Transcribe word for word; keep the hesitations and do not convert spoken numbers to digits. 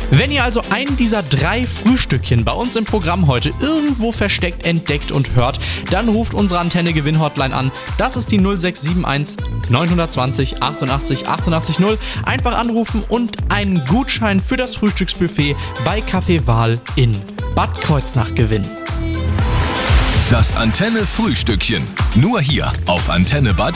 Wenn ihr also einen dieser drei Frühstückchen bei uns im Programm heute irgendwo versteckt entdeckt und hört, dann ruft unsere Antenne-Gewinn-Hotline an. Das ist die null sechs sieben eins neun zwei null achtundachtzig achtundachtzig null. Einfach anrufen und einen Gutschein für das Frühstücksbuffet bei Café Wahl in Bad Kreuznach gewinnen. Das Antenne-Frühstückchen. Nur hier auf Antenne Bad